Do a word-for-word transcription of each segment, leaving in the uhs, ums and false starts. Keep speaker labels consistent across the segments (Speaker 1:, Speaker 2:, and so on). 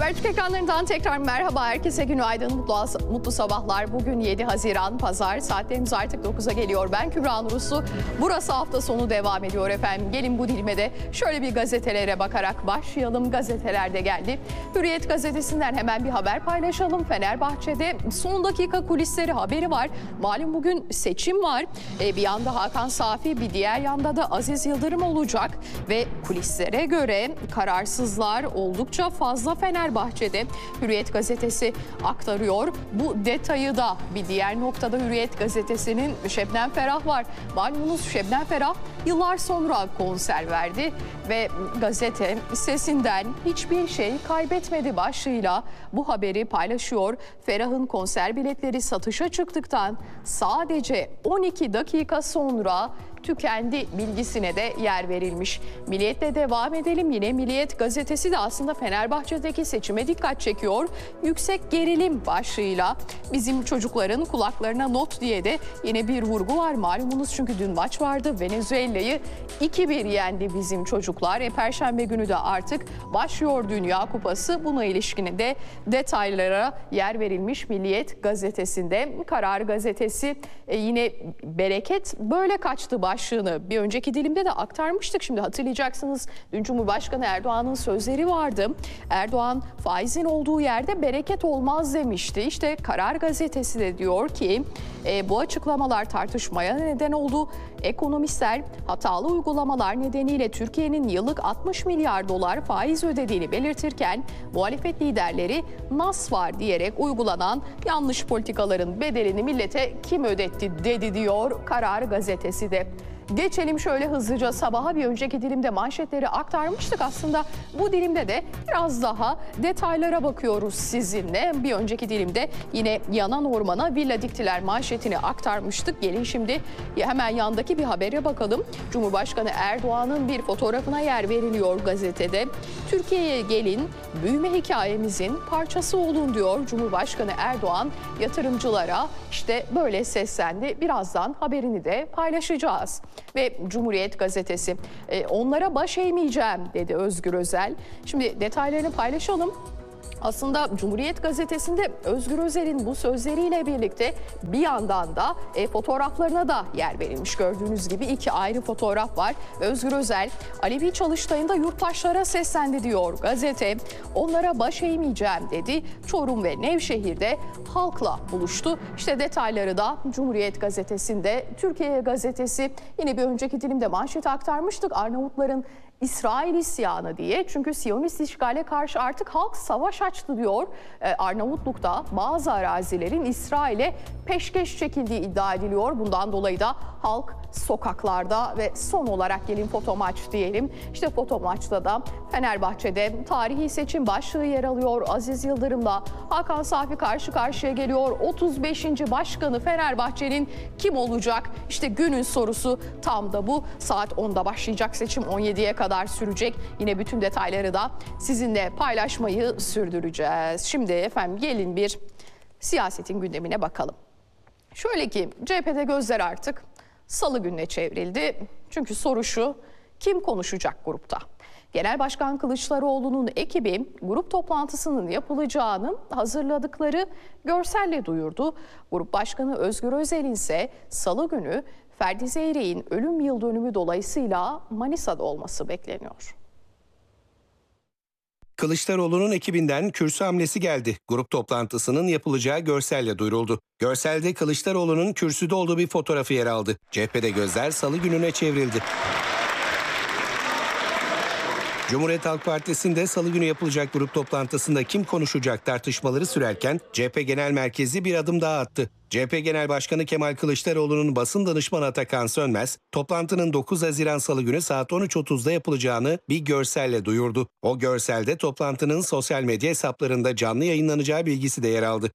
Speaker 1: Habertürk ekranlarından tekrar merhaba. Herkese günaydın, mutlu, mutlu sabahlar. Bugün yedi Haziran Pazar. Saatlerimiz artık dokuza geliyor. Ben Kübra Nuruslu. Burası hafta sonu devam ediyor efendim. Gelin bu dilime de şöyle bir gazetelere bakarak başlayalım. Gazetelerde geldi. Hürriyet gazetesinden hemen bir haber paylaşalım. Fenerbahçe'de son dakika kulisleri haberi var. Malum bugün seçim var. Ee, bir yanda Hakan Safi, bir diğer yanda da Aziz Yıldırım olacak. Ve kulislere göre kararsızlar oldukça fazla Fenerbahçe'de. Hürriyet gazetesi aktarıyor. Bu detayı da bir diğer noktada Hürriyet gazetesinin Şebnem Ferah var. Malumunuz Şebnem Ferah yıllar sonra konser verdi ve gazete sesinden hiçbir şey kaybetmedi başlığıyla bu haberi paylaşıyor. Ferah'ın konser biletleri satışa çıktıktan sadece on iki dakika sonra tükendi bilgisine de yer verilmiş. Milliyet'le devam edelim. Yine Milliyet gazetesi de aslında Fenerbahçe'deki seçime dikkat çekiyor. Yüksek gerilim başlığıyla bizim çocukların kulaklarına not diye de yine bir vurgu var. Malumunuz çünkü dün maç vardı. Venezuela'yı iki bir yendi bizim çocuklar. E, Perşembe günü de artık başlıyor Dünya Kupası. Buna ilişkin de detaylara yer verilmiş Milliyet gazetesinde. Karar gazetesi e, yine bereket böyle kaçtı başlığını bir önceki dilimde de aktarmıştık. Şimdi hatırlayacaksınız dün Cumhurbaşkanı Erdoğan'ın sözleri vardı. Erdoğan faizin olduğu yerde bereket olmaz demişti. İşte Karar gazetesi de diyor ki e, bu açıklamalar tartışmaya neden oldu. Ekonomistler hatalı uygulamalar nedeniyle Türkiye'nin yıllık altmış milyar dolar faiz ödediğini belirtirken muhalefet liderleri nas var diyerek uygulanan yanlış politikaların bedelini millete kim ödetti dedi diyor Karar gazetesi de. Geçelim şöyle hızlıca sabaha. Bir önceki dilimde manşetleri aktarmıştık. Aslında bu dilimde de biraz daha detaylara bakıyoruz sizinle. Bir önceki dilimde yine yanan ormana villa diktiler manşetini aktarmıştık. Gelin şimdi hemen yandaki bir habere bakalım. Cumhurbaşkanı Erdoğan'ın bir fotoğrafına yer veriliyor gazetede. Türkiye'ye gelin, büyüme hikayemizin parçası olun diyor Cumhurbaşkanı Erdoğan yatırımcılara. İşte böyle seslendi. Birazdan haberini de paylaşacağız. Ve Cumhuriyet gazetesi e, onlara baş eğmeyeceğim dedi Özgür Özel. Şimdi detaylarını paylaşalım. Aslında Cumhuriyet gazetesinde Özgür Özel'in bu sözleriyle birlikte bir yandan da e, fotoğraflarına da yer verilmiş. Gördüğünüz gibi iki ayrı fotoğraf var. Özgür Özel, Alevi Çalıştayı'nda yurttaşlara seslendi diyor gazete. Onlara baş eğmeyeceğim dedi. Çorum ve Nevşehir'de halkla buluştu. İşte detayları da Cumhuriyet gazetesinde. Türkiye gazetesi yine bir önceki dilimde manşeti aktarmıştık. Arnavutların İsrail isyanı diye. Çünkü Siyonist işgale karşı artık halk savaş açtı diyor. Ee, Arnavutluk'ta bazı arazilerin İsrail'e peşkeş çekildiği iddia ediliyor. Bundan dolayı da halk sokaklarda ve son olarak gelin foto maç diyelim. İşte foto maçta da Fenerbahçe'de tarihi seçim başlığı yer alıyor. Aziz Yıldırım'la Hakan Safi karşı karşıya geliyor. otuz beşinci başkanı Fenerbahçe'nin kim olacak? İşte günün sorusu tam da bu. Saat onda başlayacak seçim, on yediye kadar sürecek. Yine bütün detayları da sizinle paylaşmayı sürdüreceğiz. Şimdi efendim gelin bir siyasetin gündemine bakalım. Şöyle ki C H P'de gözler artık Salı gününe çevrildi. Çünkü soru şu: kim konuşacak grupta? Genel Başkan Kılıçdaroğlu'nun ekibi grup toplantısının yapılacağını hazırladıkları görselle duyurdu. Grup Başkanı Özgür Özel'in ise Salı günü Ferdi Zeyrek'in ölüm yıl dönümü dolayısıyla Manisa'da olması bekleniyor.
Speaker 2: Kılıçdaroğlu'nun ekibinden kürsü hamlesi geldi. Grup toplantısının yapılacağı görselle duyuruldu. Görselde Kılıçdaroğlu'nun kürsüde olduğu bir fotoğrafı yer aldı. C H P'de gözler Salı gününe çevrildi. Cumhuriyet Halk Partisi'nde Salı günü yapılacak grup toplantısında kim konuşacak tartışmaları sürerken C H P Genel Merkezi bir adım daha attı. C H P Genel Başkanı Kemal Kılıçdaroğlu'nun basın danışmanı Atakan Sönmez, toplantının dokuz Haziran Salı günü saat on üç otuzda yapılacağını bir görselle duyurdu. O görselde toplantının sosyal medya hesaplarında canlı yayınlanacağı bilgisi de yer aldı.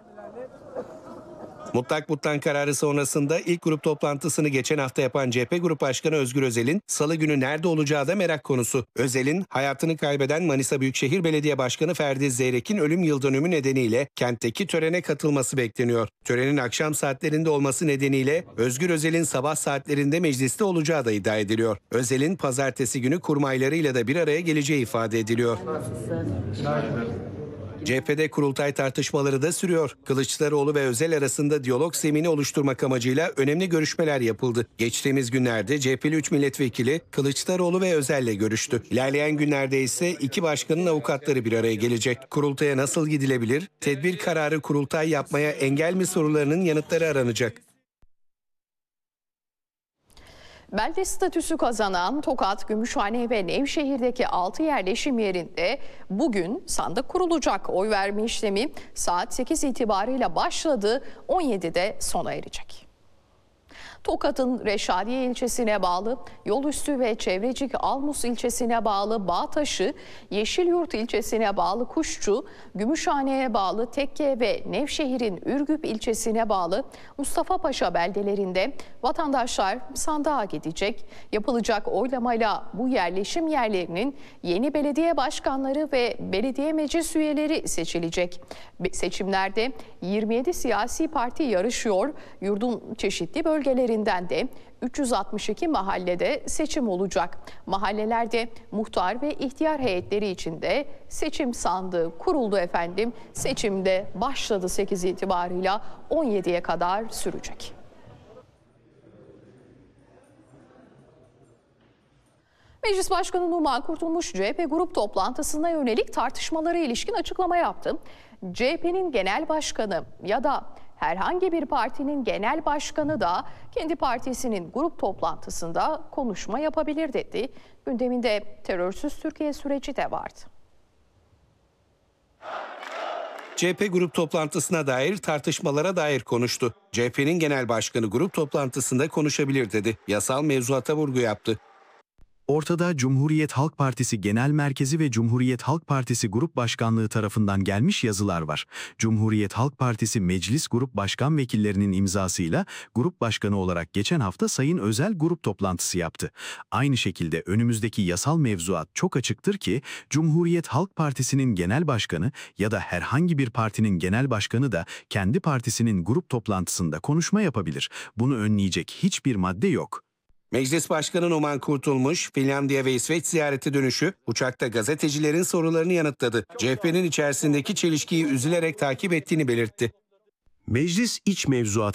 Speaker 2: Mutlak Mutlan kararı sonrasında ilk grup toplantısını geçen hafta yapan C H P Grup Başkanı Özgür Özel'in Salı günü nerede olacağı da merak konusu. Özel'in hayatını kaybeden Manisa Büyükşehir Belediye Başkanı Ferdi Zeyrek'in ölüm yıldönümü nedeniyle kentteki törene katılması bekleniyor. Törenin akşam saatlerinde olması nedeniyle Özgür Özel'in sabah saatlerinde mecliste olacağı da iddia ediliyor. Özel'in pazartesi günü kurmaylarıyla da bir araya geleceği ifade ediliyor. C H P'de kurultay tartışmaları da sürüyor. Kılıçdaroğlu ve Özel arasında diyalog zemini oluşturmak amacıyla önemli görüşmeler yapıldı. Geçtiğimiz günlerde C H P'li üç milletvekili Kılıçdaroğlu ve Özel'le görüştü. İlerleyen günlerde ise iki başkanın avukatları bir araya gelecek. Kurultaya nasıl gidilebilir? Tedbir kararı kurultay yapmaya engel mi sorularının yanıtları aranacak.
Speaker 1: Belde statüsü kazanan Tokat, Gümüşhane ve Nevşehir'deki altı yerleşim yerinde bugün sandık kurulacak. Oy verme işlemi saat sekiz itibarıyla başladı, on yedide sona erecek. Tokat'ın Reşadiye ilçesine bağlı Yolüstü ve Çevrecik Almus ilçesine bağlı Bağtaşı, Yeşilyurt ilçesine bağlı Kuşçu, Gümüşhane'ye bağlı Tekke ve Nevşehir'in Ürgüp ilçesine bağlı Mustafa'paşa beldelerinde vatandaşlar sandığa gidecek. Yapılacak oylamayla bu yerleşim yerlerinin yeni belediye başkanları ve belediye meclis üyeleri seçilecek. Seçimlerde yirmi yedi siyasi parti yarışıyor. Yurdun çeşitli bölgelerinde de üç yüz altmış iki mahallede seçim olacak. Mahallelerde muhtar ve ihtiyar heyetleri içinde seçim sandığı kuruldu efendim. Seçimde başladı sekiz itibarıyla on yediye kadar sürecek. Meclis Başkanı Numan Kurtulmuş C H P grup toplantısına yönelik tartışmalara ilişkin açıklama yaptı. C H P'nin genel başkanı ya da herhangi bir partinin genel başkanı da kendi partisinin grup toplantısında konuşma yapabilir dedi. Gündeminde terörsüz Türkiye süreci de vardı.
Speaker 2: C H P grup toplantısına dair tartışmalara dair konuştu. C H P'nin genel başkanı grup toplantısında konuşabilir dedi. Yasal mevzuata vurgu yaptı.
Speaker 3: Ortada Cumhuriyet Halk Partisi Genel Merkezi ve Cumhuriyet Halk Partisi Grup Başkanlığı tarafından gelmiş yazılar var. Cumhuriyet Halk Partisi Meclis Grup Başkan Vekillerinin imzasıyla Grup Başkanı olarak geçen hafta Sayın Özel grup toplantısı yaptı. Aynı şekilde önümüzdeki yasal mevzuat çok açıktır ki Cumhuriyet Halk Partisi'nin genel başkanı ya da herhangi bir partinin genel başkanı da kendi partisinin grup toplantısında konuşma yapabilir. Bunu önleyecek hiçbir madde yok.
Speaker 2: Meclis Başkanı Numan Kurtulmuş, Finlandiya ve İsveç ziyareti dönüşü uçakta gazetecilerin sorularını yanıtladı. C H P'nin içerisindeki çelişkiyi üzülerek takip ettiğini belirtti.
Speaker 4: Meclis iç mevzuat